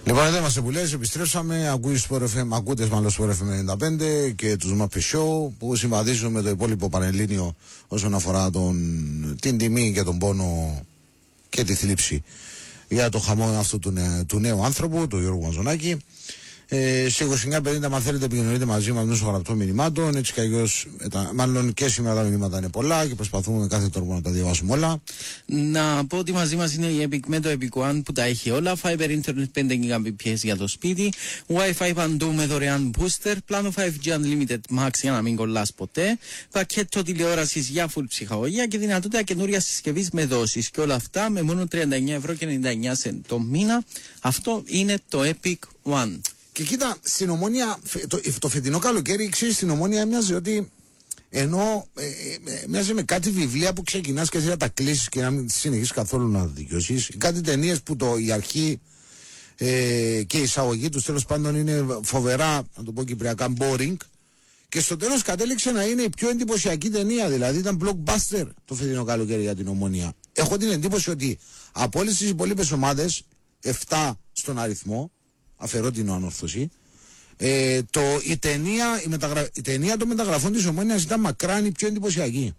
Λοιπόν, εδώ είμαστε που λες, επιστρέψαμε. Ακούτε μάλλον Sport FM 95 και τους Muppet Show που συμβαδίζουν με το υπόλοιπο Πανελλήνιο όσον αφορά την τιμή και τον πόνο και τη θλίψη για το χαμό αυτού του νέου άνθρωπου, του Γιώργου Μαζονάκη. Σε 29.50, αν θέλετε, επικοινωνείτε μαζί μας μέσω γραπτών μηνυμάτων. Έτσι κι αλλιώς, μάλλον και σήμερα τα μηνύματα είναι πολλά και προσπαθούμε με κάθε τρόπο να τα διαβάσουμε όλα. Να πω ότι μαζί μας είναι η Epic με το Epic One που τα έχει όλα. Fiber Internet 5 Gbps για το σπίτι. Wi-Fi παντού με δωρεάν booster. Πλάνο 5G Unlimited Max για να μην κολλάς ποτέ. Πακέτο τηλεόρασης για full ψυχαγωγία και δυνατότητα καινούρια συσκευής με δόσεις. Και όλα αυτά με μόνο 39,99€ το μήνα. Αυτό είναι το Epic One. Και κοίτα, στην Ομόνια, το φετινό καλοκαίρι, ξέρεις, στην Ομόνια έμοιαζε ότι ενώ μοιάζει με κάτι βιβλία που ξεκινάς και εσύ να τα κλείσεις και να μην συνεχίσεις καθόλου να δικαιώσεις. Κάτι ταινίες που η αρχή και η εισαγωγή τους τέλος πάντων είναι φοβερά, να το πω κυπριακά, boring. Και στο τέλος κατέληξε να είναι η πιο εντυπωσιακή ταινία, δηλαδή ήταν blockbuster το φετινό καλοκαίρι για την Ομόνια. Έχω την εντύπωση ότι από όλες τις υπόλοιπες ομάδες, 7 στον αριθμό, αφαιρώ την ανόρθωση, η ταινία των μεταγραφών της Ομόνοιας ήταν μακράν η πιο εντυπωσιακή.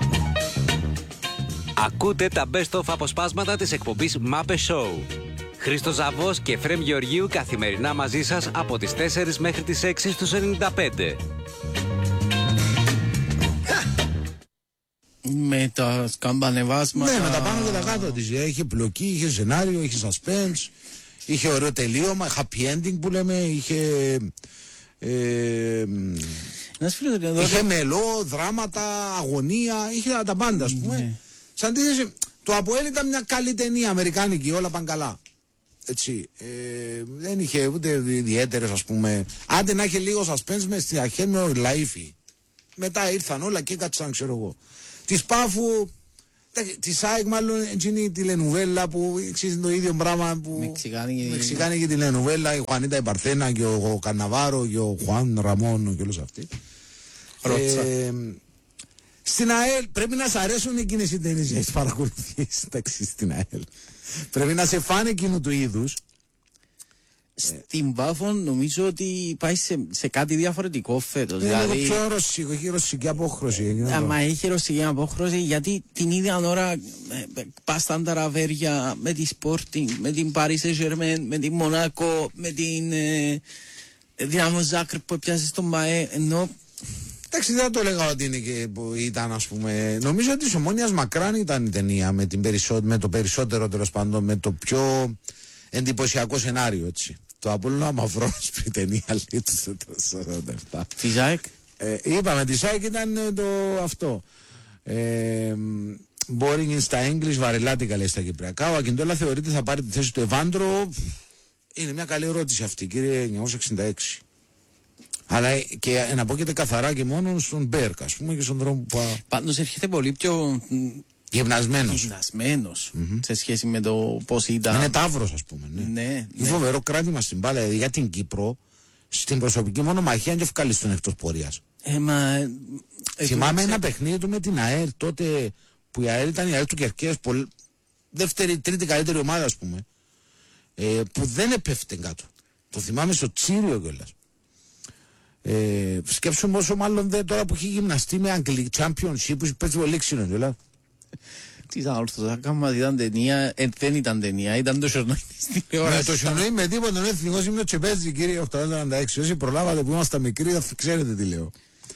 Ακούτε τα best of αποσπάσματα της εκπομπής Muppet Show. Χρήστος Ζαβός και Εφραίμ Γεωργίου καθημερινά μαζί σας από τις 4 μέχρι τις 6 στους 95. Με τα σκαμπανεβάσματα. Ναι, με τα πάνω και τα κάτω της. Είχε πλοκή, είχε σενάριο, είχε suspense. Είχε ωραίο τελείωμα, happy ending που λέμε, είχε μελό, δράματα, αγωνία, είχε τα πάντα, ας πούμε. Ναι. Σαν αντίθεση, το Αποέλ ήταν μια καλή ταινία, αμερικάνικη, όλα πάνε καλά. Έτσι, δεν είχε ούτε ιδιαίτερες, ας πούμε, άντε να είχε λίγο suspense μες στην αρχή με Λαΐφη. Μετά ήρθαν όλα και έκατσαν, ξέρω εγώ. Της Πάφου, τη ΣΑΕΚ μάλλον είναι η τηλενουβέλα που ξέρει το ίδιο πράγμα που μεξικάνικη τηλενουβέλα, η Χουανίτα η Παρθένα και ο Καναβάρο και ο Χουάν Ραμόνο και όλους αυτοί. Στην ΑΕΛ πρέπει να σ' αρέσουν εκείνες οι ταινίες για τις παρακολουθήσεις, εντάξει, στην ΑΕΛ. Πρέπει να σε φάνε εκείνου του είδους. Στην Πάφων νομίζω ότι πάει σε κάτι διαφορετικό φέτος. Είναι δηλαδή, λίγο πιο ρωσικό, έχει ρωσική απόχρωση. Μα έχει ρωσική απόχρωση γιατί την ίδια ώρα πας στα ταραβέρια με τη Sporting, με την Paris Saint-Germain, με την Μονάκο, με την Δυνάμο Ζάκρεπ που πιάσε στον ΜΑΕ, ενώ... Εντάξει, δεν το έλεγα ότι είναι και που ήταν, ας πούμε. Νομίζω ότι της Ομόνοιας μακράν ήταν η ταινία με το περισσότερο, τέλος πάντων, με το πιο εντυπωσιακό σενάριο, έτσι. Το Απόλλωνα Μαυρόσπη ταινία λέει το 47. Τη ΣΑΕΚ. Είπαμε, τη ΣΑΕΚ ήταν αυτό. Boring στα English, βαρελάτικα λέει στα κυπριακά. Ο Ακιντόλα θεωρείται θα πάρει τη θέση του Εβάντρο. Είναι μια καλή ερώτηση αυτή, κύριε 966. Αλλά και να πω και καθαρά και μόνο στον Μπέρκ, ας πούμε, και στον δρόμο που. Πάντως έρχεται πολύ πιο. Γυμνασμένος σε σχέση με το πώς ήταν. Είναι ταύρος, ας πούμε. Ναι. Είναι φοβερό κράτημα στην μπάλα, δηλαδή για την Κύπρο, στην προσωπική μονομαχία είναι και ευκαλίστον εκτός πορείας. Θυμάμαι ένα παιχνίδι του με την ΑΕΛ τότε που η ΑΕΛ ήταν η ΑΕΛ του Κερκές, δεύτερη, τρίτη καλύτερη ομάδα, ας πούμε, που δεν επέφτει κάτω. Το θυμάμαι στο Τσίριο κιόλας. Σκέψου όσο μάλλον τώρα που έχει γυμναστεί με Αγγλική Championship που παίζει πολύ ξύνο κιόλας. Τι ήταν όρθος, ακόμα ήταν ταινία, δεν ήταν ταινία, ήταν το Σιορνόι της τηλεόρασης. Το Σιορνόι με τίποτα, είναι εθνικός ύμνος και παίζει, κύριε 846. Όσοι προλάβατε που ήμασταν μικροί, θα ξέρετε τι λέω.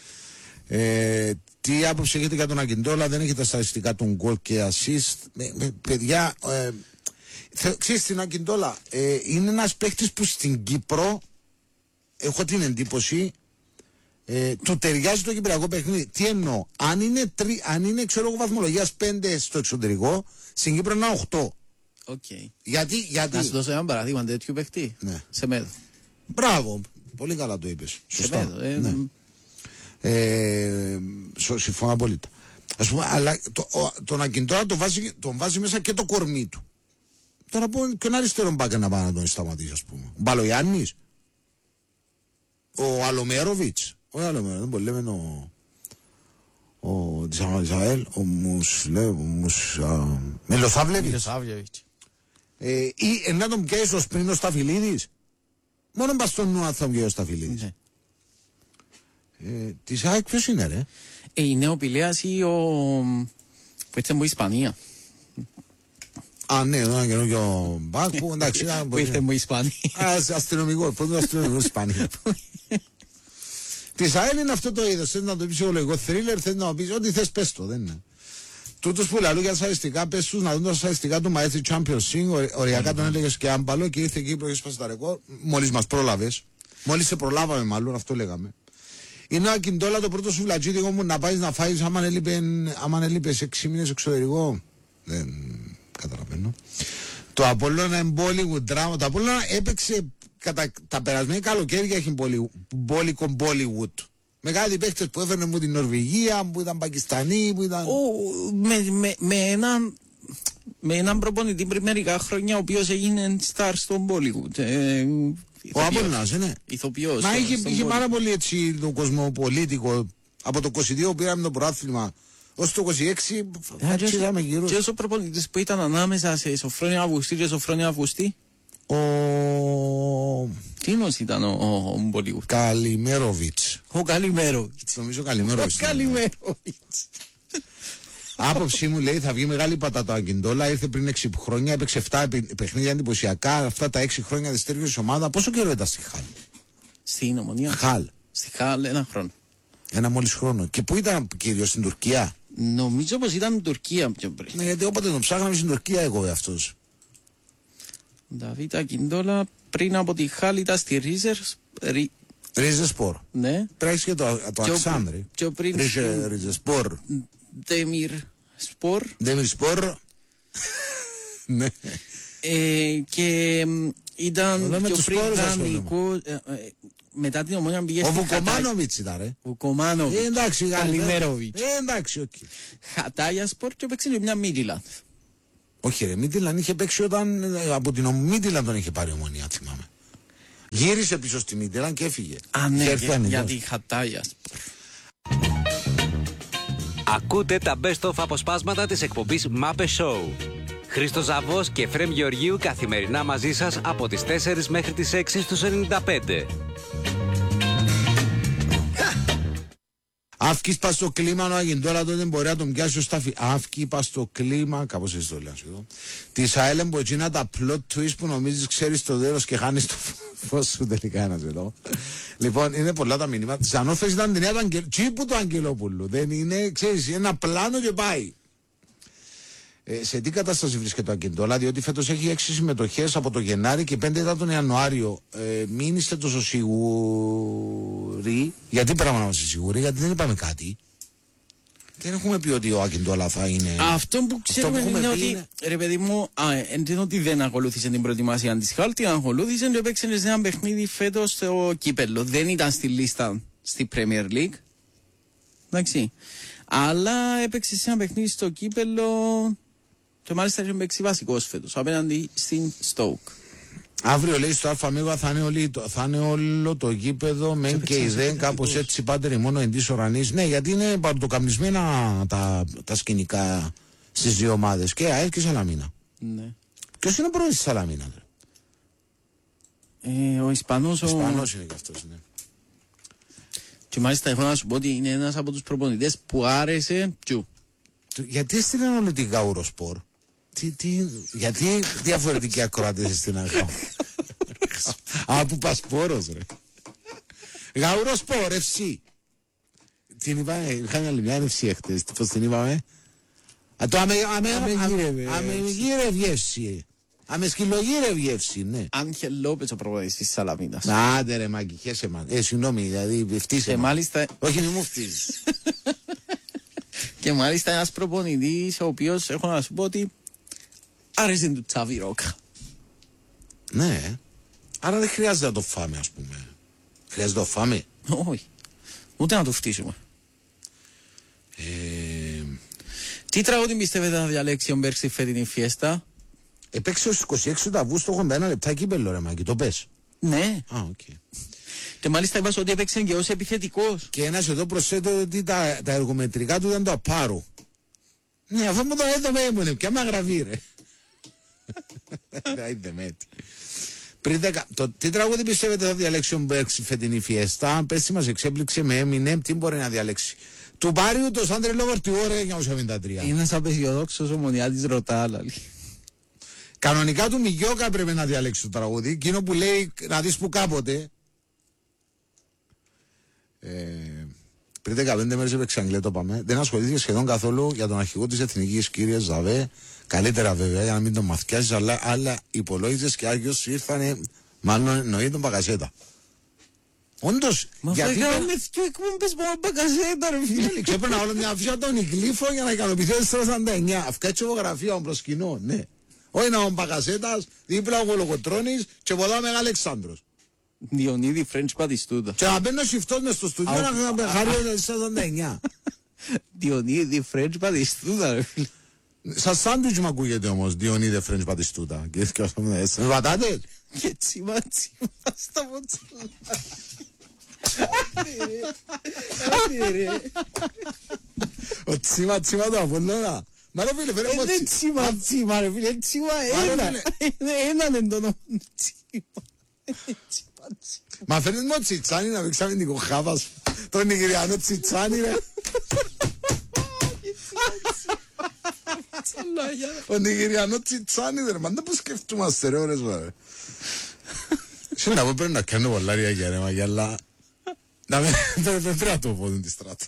Τι άποψη έχετε για τον Ακιντόλα, δεν έχετε τα στατιστικά των γκολ και assist. Παιδιά, ξέρεις την Ακιντόλα, είναι ένας παίχτης που στην Κύπρο, έχω την εντύπωση, του ταιριάζει το κυπριακό παιχνίδι. Τι εννοώ, αν είναι ξέρω εγώ βαθμολογίας 5 στο εξωτερικό, στην Κύπρο είναι 8. Okay. Γιατί... Να σου δώσω ένα παράδειγμα τέτοιου παιχτή. Ναι. Σε μέδο. Μπράβο, πολύ καλά το είπες. Σωστά. Ναι. Συμφωνώ απόλυτα. Ας πούμε, αλλά τον Ακιντόρα τον βάζει μέσα και το κορμί του. Τώρα πω και ένα αριστερό μπάκα να πάει να τον σταματήσει, ας πούμε. Ο Μπαλογιάννης, ο Αλομέροβιτς. Όχι Αλομέροβιτς, δεν μπορεί λέμε ο της ΑΕΛ, ο Μελοσάβλεβιτς. Ή να τον πιέσει ο Σπρίνος Σταφυλίδης. Μόνο μπας στον νου αν θα πιέσει ο Σταφυλίδης. Ναι. Της ΑΕΚ ποιος είναι ρε? Είναι ο Πηλέας ή ο... που ήρθε από Ισπανία. Α, ναι, ένα καινούργιο μπακ που εντάξει. Που ήρθε από Ισπανία. Αστυνομικό, πρώτο αστυνομικό Ισπανία. Της ΑΕΚ είναι αυτό το είδος. Θες να το πεις ψυχολογικό θρίλερ, θες να το πεις ό,τι θες πες το, δεν είναι. Τούτος που λαλού για τα στατιστικά, πες τους να δουν τα στατιστικά του Μαέθη Champions League, οριακά τον έλεγες και άμπαλο και ήρθε εκεί και έσπασε τα ρεκόρ, μόλις μας πρόλαβες. Μόλις σε προλάβαμε μάλλον, αυτό λέγαμε. Είναι ένα Ακιντόλα το πρώτο σου βλατζίδικο μου να πάει να φάεις άμα έλειπες 6 μήνες εξωτερικό. Δεν καταλαβαίνω. Το Απόλλωνα είναι Bollywood δράμα. Το Απόλλωνα έπαιξε κατά τα περασμένα καλοκαίρια έχει μπόλικο Bollywood. Μεγάλοι παίχτες που έφερνε μου την Νορβηγία, που ήταν Πακιστανοί, που ήταν... Με έναν προπονητή πριν μερικά χρόνια, ο οποίος έγινε star στον Bollywood. Ο Απόλλωνας, ναι. Ηθοποιός. Μα είχε πάρα πολύ έτσι το κοσμοπολίτικο. Από το 22 που πήραμε το πρωτάθλημα ως το 26 φάτσιδαμε γύρω. Και ο προπονητής που ήταν ανάμεσα σε Σοφρόνια Αυγουστή και Σοφρόνια Αυγουστή. Τίνος ήταν ο Bollywood. Καλιμέροβιτς. Ο Καλιμέροβιτς. Νομίζω Καλιμέροβιτς. Καλιμέροβιτς. Άποψή μου λέει θα βγει μεγάλη πατάτα Ακιντόλα. Ήρθε πριν 6 χρόνια, έπαιξε 7 παιχνίδια εντυπωσιακά. Αυτά τα 6 χρόνια της τέτοιας ομάδα. Πόσο καιρό ήταν στη Χάλ? Στην Ομονία. Χάλ. Στη Χάλ, ένα χρόνο. Ένα μόλις χρόνο. Και πού ήταν κυρίως, στην Τουρκία? Νομίζω πως ήταν στην Τουρκία πιο πριν. Ναι, γιατί όποτε τον ψάχναμε στην Τουρκία εγώ αυτός. Νταβίτ Ακιντόλα πριν από τη Χάλ ήταν στη Ριζεσπορ. Ναι. Τρέχει και το Αλεξάνδρη. Και πριν Ριζεσπορ. Ντέμιρ Σπορ. Ντέμιρ Σπορ. Ναι. Και ήταν πιο πριν δανεικό. Μετά την Ομόνια πήγε στη Χατάγια. Ο Βουκομάνοβιτς ήταν ρε. Βουκομάνοβιτς. Εντάξει. Καλιμέροβιτς. Εντάξει, οκ. Χατάγια Σπορ και παίξει μια Μίτιλαντ. Όχι ρε, Μίτιλαντ είχε παίξει όταν από την Μίτιλαντ τον είχε πάρει η Ομόνια, θυμάμαι. Γύρισε πίσω στη Μίτιλαντ και έφυγε. Α, ναι, γιατί Χατάγια Σπορ. Ακούτε τα best of αποσπάσματα της εκπομπής Μάπε Show. Χρήστος Ζαβός και Φρέμ Γεωργίου καθημερινά μαζί σας από τις 4 μέχρι τις 6 στους 95. Αύκης πας στο κλίμα, ο Αγιντόλα τότε μπορεί να τον πιάσει ο Σταφή. Αύκη πας στο κλίμα, κάπως έτσι το λέω σχεδόν. Της ΑΕΛ Μποτσίνα τα plot twist που νομίζεις ξέρεις το τέλος και χάνεις το φως σου τελικά ένας εδώ. Λοιπόν, είναι πολλά τα μηνύματα. Της ανώθεσης ήταν την νέα του Αγγελόπουλου. Δεν είναι, ξέρεις, ένα πλάνο και πάει. Σε τι κατάσταση βρίσκεται ο Ακιντόλα, διότι φέτος έχει 6 συμμετοχές από το Γενάρη και 5 ήταν τον Ιανουάριο. Μην είστε τόσο σίγουροι. Γιατί πράγμα να είμαστε σίγουροι, γιατί δεν είπαμε κάτι. Δεν έχουμε πει ότι ο Ακιντόλα θα είναι. Αυτό που ξέρουμε είναι ότι. Ρε παιδί μου, εντύπωση ότι δεν ακολούθησε την προετοιμασία τη Χάλ, την ακολούθησε και έπαιξε σε ένα παιχνίδι φέτος στο κύπελλο. Δεν ήταν στη λίστα στη Premier League. Εντάξει. Αλλά έπαιξε σε ένα παιχνίδι στο κύπελλο. Και μάλιστα έχει παίξει βασικός φέτος απέναντι στην Στόουκ. Αύριο λέει στο ΑΜΕΓΑ θα είναι όλο το γήπεδο μεν και ιδέν κάπως έτσι πάντερη μόνο εντής ορανής. Ναι, γιατί είναι παρτοκαμνισμένα τα σκηνικά στις δύο ομάδες και ΑΕΛ και Σαλαμίνα. Ναι. Ποιος είναι ο πρόεδρος της Σαλαμίνα? Ο Ισπανός. Ο Ισπανός είναι και αυτός, ναι. Και μάλιστα έχω να σου πω ότι είναι ένας από τους προπονητές που άρεσε τσου. Γιατί έστειλαν όλη την Γαουροσπορ? Γιατί διαφορετικοί ακροατές στην αγάπη? Από Πασπόρος ρε. Γαουροσπορ, FC. Την είπαμε, είχαμε άλλη μια FC έχτες. Πώς την είπαμε? Το αμεγύρευη. Αμεσκυλογύρευη FC, ναι. Άγχελ Λόπες ο προπονητής της Σαλαμίνας. Άντε ρε μάγκη, χέσε μαν. Συγγνώμη, δηλαδή φτύσε μαν. Μάλιστα. Όχι, μη μου φτύσεις. Και μάλιστα ένας προπονητής ο οποίος έχω να σου πω ότι άρεσε του Τσάβι Ρόκα. Ναι. Άρα δεν χρειάζεται να το φάμε, ας πούμε. Χρειάζεται να το φάμε? Όχι. Ούτε να το φτύσουμε. Τι τραγούδι πιστεύετε θα διαλέξει ο Μπέρκ στη φετινή φιέστα? Επέξε ως 26 του Αυγούστου 81 λεπτά κύπελλο ρε Μάκη, το πες? Ναι. Α, οκ. Και μάλιστα είπα ότι έπαιξε και ως επιθετικός. Και ένας εδώ προσθέτει ότι τα εργομετρικά του ήταν το απάρο. Ναι, αυτό μου το έδωμε έμονε, πια με αγραβεί ρε. Είδε με έτσι. Πριν 10. Τι τραγούδι πιστεύετε θα διαλέξει ο Μπέρκ στη φετινή φιέστα? Αν πέσει μας εξέπληξε με Eminem, τι μπορεί να διαλέξει? Του Μπάριου το Σάντρε Λόβερ του ώρα 1973. Είναι σαν απεσιοδόξος ομονιάτης ρωτά άλλα. Κανονικά του Μιγιώκα έπρεπε να διαλέξει το τραγούδι. Εκείνο που λέει να δεις που κάποτε. Πριν 15 μέρες έπαιξε Αγγλία, το πάμε. Δεν ασχολήθηκε σχεδόν καθόλου για τον αρχηγό της Εθνικής, κύριε Ζαβέ. Καλύτερα βέβαια για να μην τον μαθιάσεις, αλλά υπολόγιζες και άγιος σου ήρθανε, μάλλον εννοεί τον Μπακασέτα. Όντως, μα γιατί θα κάνουμε δυο εκπομπές μόνο Μπακασέτα ρε φίλε. Ξέπαιρνα όλο μια αφήσα τον Ιγλήφο για να ικανοποιηθεί το 49. Αυτά έτσι φωτογραφία προς κοινό, ναι. Όχι να ο Μπακασέτας, δίπλα ο Κολοκοτρώνης και πολλά Μεγάλο Αλεξάνδρος. Διονύδη Φρέντς Πατιστούτα. Και να μπαίνω σιφτός μες στο στούντιο να χαρεί το 49. Διονύδη Φρέντς Πατιστούτα ρε φίλε. Σαν σάντουιτς μου ακούγεται όμως, Διονύδη Φρέντς Πατιστούτα. Με πατάτες. Και τσίμα στα μοτσαλά. Ο τσίμα του Απολλώνα. Μα ρε φίλε, φέρε μου τσίμα ρε φίλε, τσίμα έναν εντόνο τσίμα. Μα φέρνεις μου τσιτσάνι να παίξαμε την κοχάβας. Τον Νιγηριανό τσιτσάνι ρε. Ο Νιγηριανό τσιτσάνι ρε. Μάντα που σκεφτούμαστε ρε ώρες ρε. Συντα πρέπει να κάνω πολλά ριάκια ρε μαγιά, αλλά δεν πρέπει να το πω τη στράτα.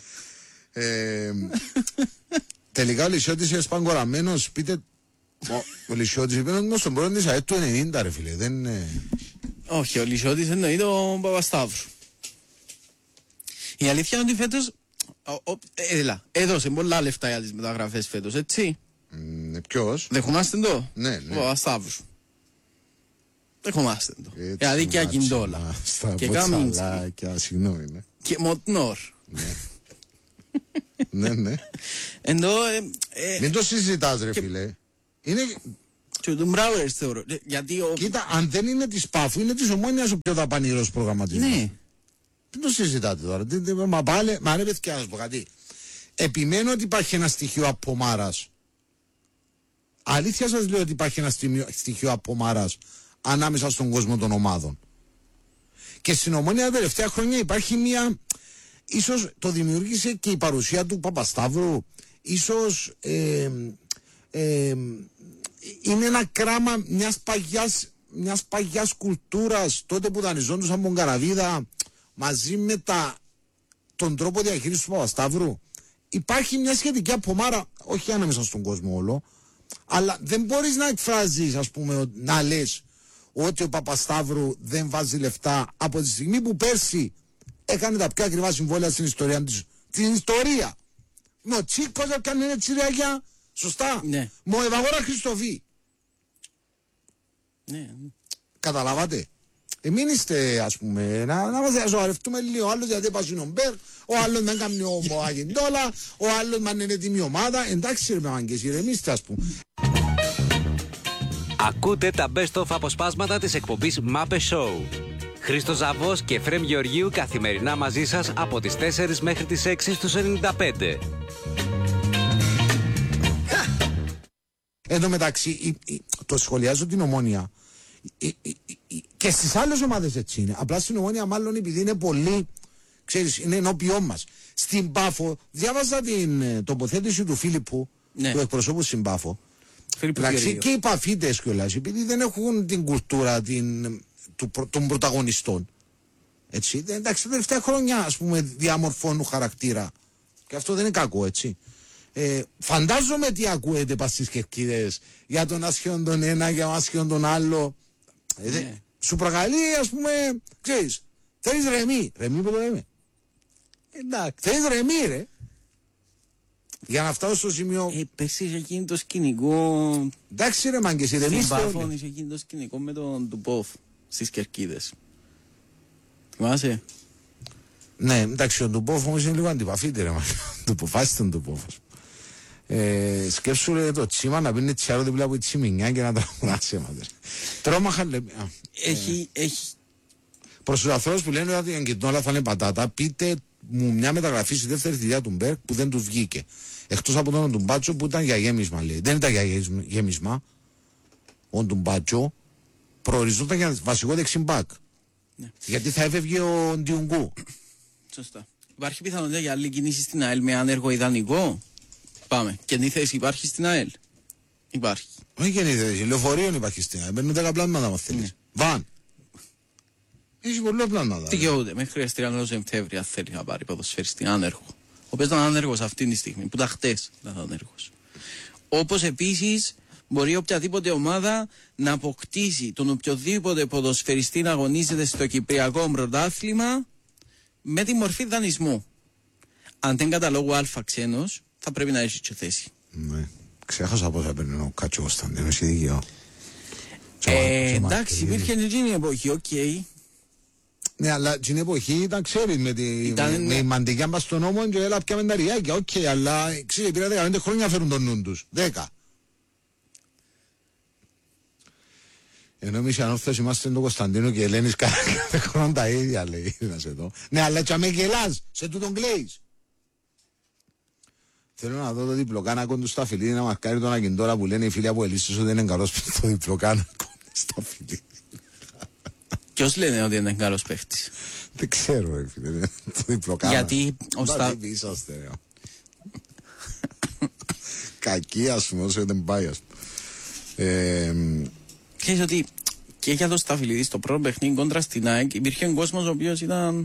Τελικά ο Λυσιώτης είναι σπαγκοραμένος, πείτε. Ο Λυσιώτης είπε στον πρώτο της ΑΕΤ του 90 ρε φίλε, δεν είναι. Όχι, ο Λυσιώτης εννοεί τον Παπασταύρου. Η αλήθεια είναι ότι φέτος έδωσε πολλά λεφτά για τις μεταγραφές φέτος, έτσι. Ποιος? Δεχομάστε το? Ναι. Ο Παπασταύρου. Δεχομάστε το. Δηλαδή και Ακιντόλα. Και Καμίνσκι. Συγγνώμη, ναι. Και Μοτνόρ. Ναι. Μην το συζητάς ρε φίλε. Είναι. Και τον Μπράουερς θεωρώ. Κοίτα, αν δεν είναι της Πάφου, είναι της Ομόνοιας ο πιο δαπανηρός προγραμματισμός. Ναι. Δεν το συζητάτε τώρα. Μα ρε παιδιά, να σου πω κάτι. Επιμένω ότι υπάρχει ένα στοιχείο από Μάρας. Αλήθεια σας λέω ότι υπάρχει ένα στοιχείο από Μάρας ανάμεσα στον κόσμο των ομάδων. Και στην Ομόνια τα τελευταία χρόνια υπάρχει μια. Ίσως το δημιούργησε και η παρουσία του Παπασταύρου. Ίσως είναι ένα κράμα μιας παγιάς κουλτούρας τότε που δανειζόντουσαν από τον Καραβίδα μαζί με τον τρόπο διαχείρισης του Παπασταύρου. Υπάρχει μια σχετική απομάρα, όχι ανάμεσα στον κόσμο όλο, αλλά δεν μπορείς να εκφράζεις, ας πούμε, να λες ότι ο Παπασταύρου δεν βάζει λεφτά από τη στιγμή που πέρσι έκανε τα πιο ακριβά συμβόλαια στην ιστορία της. Την ιστορία. Με ο Τσίκος έκανε έτσι ρεαγιά. Σωστά. Ναι. Με ο Ευαγόρα Χριστοφή. Ναι. Καταλάβατε. Μην είστε, ας πούμε, να μας ζωαρευτούμε λίγο. Ο άλλος γιατί έπασε ο Μπέρ, ο άλλος δεν κάνει ο Αγεντόλα, ο άλλος δεν είναι έτοιμη ομάδα. Εντάξει ρε μάγκες, ηρεμήστε ας πούμε. Ακούτε τα best of αποσπάσματα της εκπομπής Μάπε Show. Χρήστος Ζαβός και Φρέμ Γεωργίου καθημερινά μαζί σας από τις 4 μέχρι τις 6 στους 95. Εν τω μεταξύ, το σχολιάζω την Ομόνια. Και στις άλλες ομάδες έτσι είναι. Απλά στην Ομόνια, μάλλον επειδή είναι πολύ, ξέρεις, είναι ενώπιό μας. Στην Πάφο, διάβαζα την τοποθέτηση του Φίλιππου, του εκπροσώπου στην Πάφο. Εντάξει, και οι Παφίτες κιόλας, επειδή δεν έχουν την κουλτούρα των πρωταγωνιστών. Έτσι, εντάξει, τα τελευταία χρόνια, ας πούμε, διαμορφώνουν χαρακτήρα. Και αυτό δεν είναι κακό, έτσι. Φαντάζομαι τι ακούετε πας στις Κερκίδες για τον άσχεον τον ένα, για τον άσχεον τον άλλο. Σου προκαλεί, ας πούμε, ξέρεις, θέλεις ρεμή. Ρεμή που το λέμε. Εντάξει. Θέλεις ρεμή, ρε. Για να φτάσω στο σημείο. Πες είσαι εκείνη το σκηνικό. Εντάξει, ρε μάγκες, ηρεμήστε. Στην Πάφων είσαι εκείνη το σκηνικό με τον Τουπόφ στις Κερκίδες. Θυμάσαι. Ναι, εντάξει, ο Τουπόφ όμως είναι λίγο αντιπαφίτη, ρε μάγκες. Τουποφάστη τον Τουπόφ. Σκέψου λέει το τσίμα να πίνει τσιάρο δίπλα από η τσιμινιά και να τραγουδάσει αίματες. Τρώμαχα λέει. Έχει. Προς τους ανθρώπους που λένε ότι η Αγκεντόλα θα είναι πατάτα, πείτε μου μια μεταγραφή στη δεύτερη θητεία του Μπέρκ που δεν του βγήκε. Εκτός από τον του Μπάτσο που ήταν για γέμισμα λέει. Δεν ήταν για γέμισμα. ο Ντουμπάτσο προοριζόταν για βασικό δεξιμπάκ. Ναι. Γιατί θα έφευγε ο Ντιουγκού. Σωστά. Υπάρχει πιθανότητα για άλλη κίνηση στην ΑΕΛ με άνεργο ιδανικό. Πάμε. Καινή θέση υπάρχει στην ΑΕΛ. Υπάρχει. Όχι καινή θέση. Λεωφορείων υπάρχει στην ΑΕΛ. Παίρνουν 10 πλάσματα αν θέλει. Βαν. Έχει πολλά πλάσματα. Δικαιούται. Μέχρι 30 Σεπτέμβρη αν θέλει να πάρει ποδοσφαιριστή άνεργο. Ο οποίος ήταν άνεργος αυτή τη στιγμή. Που τα χτες ήταν άνεργος. Όπως επίσης μπορεί οποιαδήποτε ομάδα να αποκτήσει τον οποιοδήποτε ποδοσφαιριστή να αγωνίζεται στο Κυπριακό Πρωτάθλημα με τη μορφή δανεισμού. Αν δεν καταλόγου Α ξένος, θα πρέπει να έχει και θέση. Ναι. Ξέχασα πόσα παίρνει ο Κάτσο Κωνσταντίνο, έχει δίκιο. Εντάξει, υπήρχε εκείνη η εποχή, οκ. Ναι, αλλά την εποχή ήταν, ξέρεις, με η μαντικιά μπας στον νόμο και έλα πια με τα ριάκια, οκ, αλλά ξέρεις, πήρα 15 χρόνια να φέρουν τον νου τους, 10. Ενώ εμείς οι ανόρθες είμαστε τον Κωνσταντίνο και η Ελένης κάθε χρόνο τα ίδια, λέει, να σε δω. Ναι, αλλά και με γελάς, σε τούτον κλαίεις. Θέλω να δω το διπλοκάνακο του στα φιλί, να μαρκάρει τον Ακιντόρα που λένε οι φίλοι από Ελίσσος ότι είναι καλός το διπλοκάνακο στα φιλί. Ποιος λένε ότι είναι καλός παίχτης? Δεν ξέρω, ρε φίλε, το διπλοκάνακο. Γιατί ο είσαστε, κακή, ας πούμε, όσο δεν πάει, ας πούμε. Ξέρεις ότι και για το Σταφυλίδη στο πρώτο παιχνίδι κόντρα στην ΑΕΚ υπήρχε κόσμος ο οποίος ήταν...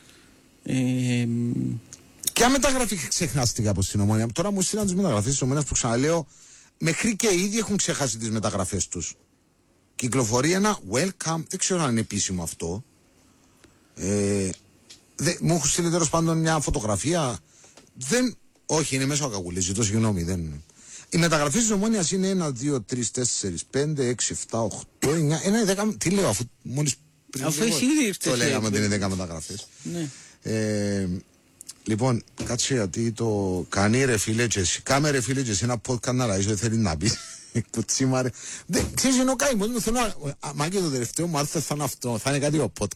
Ποια μεταγραφή ξεχνάστηκα από την Ομόνια? Τώρα μου στείλαν τις μεταγραφές της Ομόνιας που ξαναλέω, μέχρι και οι ίδιοι έχουν ξεχάσει τις μεταγραφές τους. Κυκλοφορεί ένα welcome, δεν ξέρω αν είναι επίσημο αυτό. Μου έχουν στείλει τέλος πάντων μια φωτογραφία. Όχι, είναι μέσα ο Κακουλής, ζητώ συγγνώμη. Οι μεταγραφές της Ομόνιας είναι 1, 2, 3, 4, 5, 6, 7, 8, 9, 10. Τι λέω, αφού μόλις πριν. Αφού εσύ ήρθες. Το λέγαμε ότι είναι 10 μεταγραφές. Ναι. Λοιπόν, κάτσε γιατί το κάνει ρε φίλε και εσύ. Κάμε ρε φίλε και εσύ ένα podcast να λαείς ότι θέλει να πει. Κουτσίμα ρε. Ξέρεις είναι ο καημός μου θέλω να... Μα και το τελευταίο μου άρθρο θα είναι αυτό. Θα είναι κάτι ο podcast.